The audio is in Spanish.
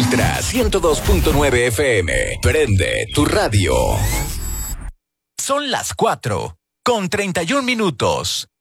Ultra 102.9 FM. Prende tu radio. Son las 4:31.